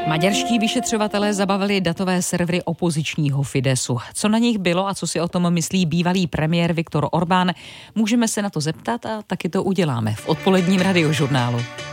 Maďarští vyšetřovatelé zabavili datové servery opozičního Fidesu. Co na nich bylo a co si o tom myslí bývalý premiér Viktor Orbán, můžeme se na to zeptat a taky to uděláme v odpoledním radiožurnálu.